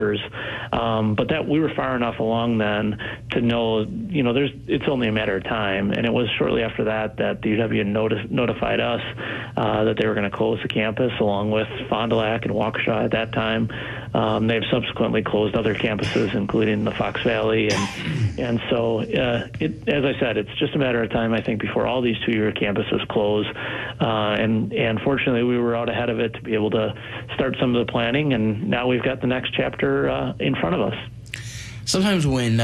But that we were far enough along then to know, it's only a matter of time. And it was shortly after that the UW notified us that they were going to close the campus, along with Fond du Lac and Waukesha at that time. They've subsequently closed other campuses, including the Fox Valley, and so as I said, it's just a matter of time, I think, before all these two-year campuses close. And fortunately, we were out ahead of it to be able to start some of the planning, and now we've got the next chapter in front of us. Sometimes when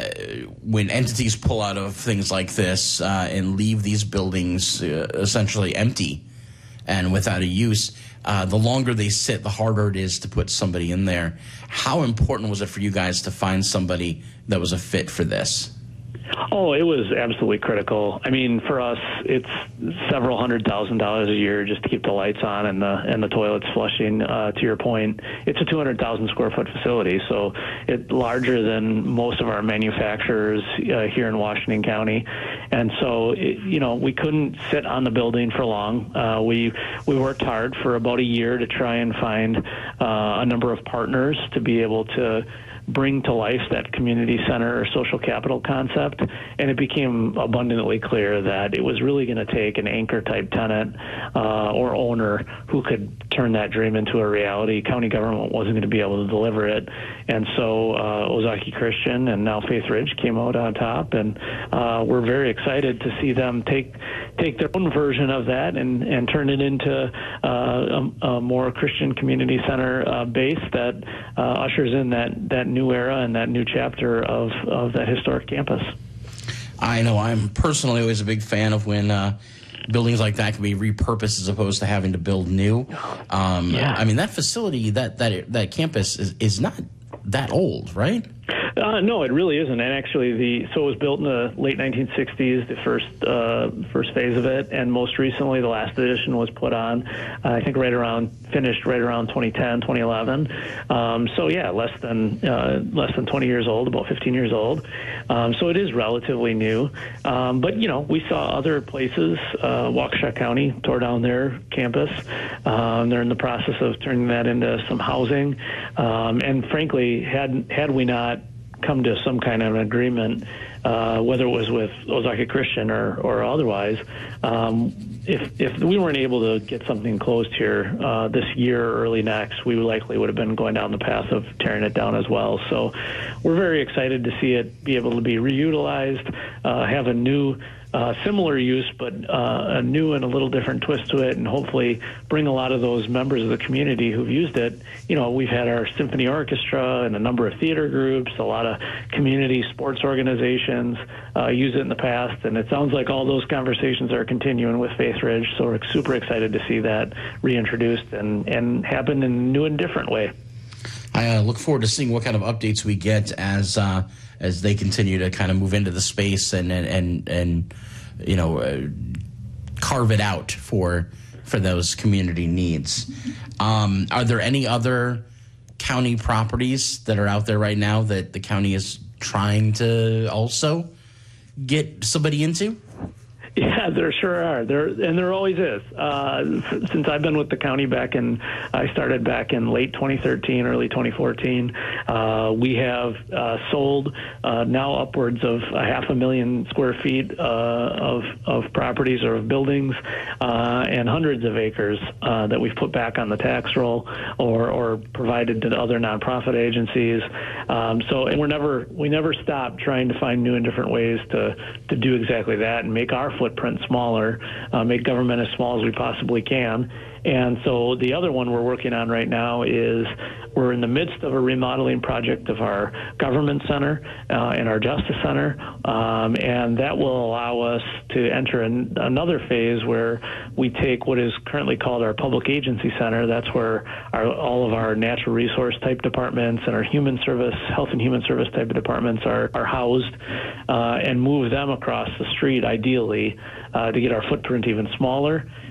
entities pull out of things like this and leave these buildings essentially empty and without a use, the longer they sit, the harder it is to put somebody in there. How important was it for you guys to find somebody that was a fit for this? Oh, it was absolutely critical. I mean, for us, it's several $100,000 a year just to keep the lights on and the toilets flushing. To your point, it's a 200,000 square foot facility, so it's larger than most of our manufacturers here in Washington County. And so, we couldn't sit on the building for long. We worked hard for about a year to try and find a number of partners to be able to bring to life that community center or social capital concept, and it became abundantly clear that it was really going to take an anchor type tenant or owner who could turn that dream into a reality. County government wasn't going to be able to deliver it, and so Ozaukee Christian and now Faith Ridge came out on top, and we're very excited to see them take their own version of that and turn it into a more Christian community center base that ushers in that new era and that new chapter of that historic campus. I know I'm personally always a big fan of when buildings like that can be repurposed as opposed to having to build new. I mean, that facility, that campus is not that old, right? No, it really isn't. And actually, so it was built in the late 1960s, the first phase of it, and most recently, the last edition was put on, I think, finished right around 2010, 2011. So yeah, less than 20 years old, about 15 years old. So it is relatively new. But we saw other places. Waukesha County tore down their campus. They're in the process of turning that into some housing. And frankly, had we not come to some kind of an agreement, whether it was with Ozaukee Christian or otherwise, if we weren't able to get something closed here this year or early next, we likely would have been going down the path of tearing it down as well. So we're very excited to see it be able to be reutilized, have a new similar use, but a new and a little different twist to it, and hopefully bring a lot of those members of the community who've used it. We've had our symphony orchestra and a number of theater groups, a lot of community sports organizations use it in the past, and it sounds like all those conversations are continuing with Faith Ridge, so we're super excited to see that reintroduced and happen in a new and different way. I look forward to seeing what kind of updates we get as they continue to kind of move into the space and carve it out for those community needs. Are there any other county properties that are out there right now that the county is trying to also get somebody into? Yeah, there sure are. There always is. Since I've been with the county I started back in late 2013, early 2014. We have sold now upwards of 500,000 square feet of properties or of buildings and hundreds of acres that we've put back on the tax roll or provided to other nonprofit agencies. And we never stop trying to find new and different ways to do exactly that and make our footprint smaller, make government as small as we possibly can. And so the other one we're working on right now is we're in the midst of a remodeling project of our government center and our justice center, and that will allow us to enter another phase where we take what is currently called our public agency center. That's where all of our natural resource type departments and our health and human service type of departments are housed, and move them across the street, ideally, to get our footprint even smaller.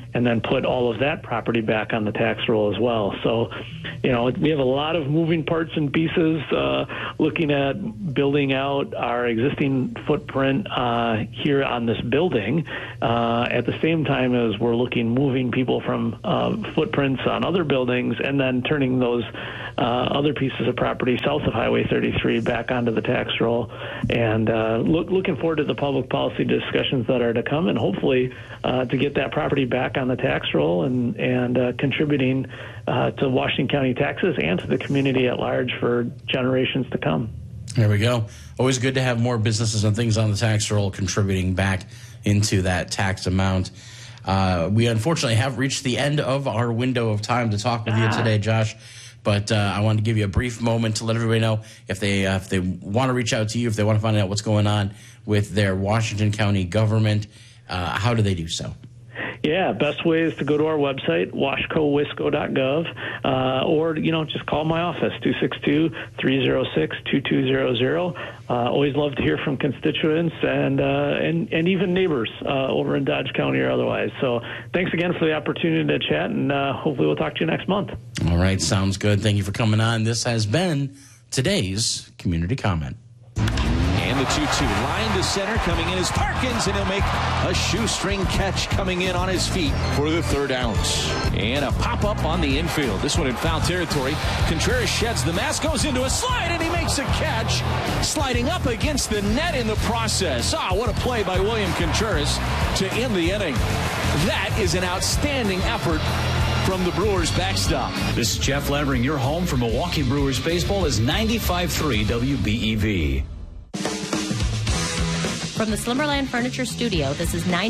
and then put all of that property back on the tax roll as well. So, we have a lot of moving parts and pieces looking at building out our existing footprint here on this building at the same time as we're moving people from footprints on other buildings and then turning those other pieces of property south of Highway 33 back onto the tax roll. And looking forward to the public policy discussions that are to come, and hopefully to get that property back on the tax roll and contributing to Washington County taxes and to the community at large for generations to come. There we go. Always good to have more businesses and things on the tax roll contributing back into that tax amount. We unfortunately have reached the end of our window of time to talk with you today, Josh. But I wanted to give you a brief moment to let everybody know if they want to reach out to you, if they want to find out what's going on with their Washington County government, how do they do so? Yeah, best way is to go to our website, washcowisco.gov, or, just call my office, 262-306-2200. Always love to hear from constituents and even neighbors over in Dodge County or otherwise. So thanks again for the opportunity to chat, and hopefully we'll talk to you next month. All right, sounds good. Thank you for coming on. This has been today's Community Comment. And the 2-2 line to center, coming in is Parkins, and he'll make a shoestring catch coming in on his feet for the third out. And a pop-up on the infield. This one in foul territory. Contreras sheds the mask, goes into a slide, and he makes a catch, sliding up against the net in the process. What a play by William Contreras to end the inning. That is an outstanding effort from the Brewers backstop. This is Jeff Levering. Your home for Milwaukee Brewers baseball is 95.3 WBEV. From the Slumberland Furniture Studio, this is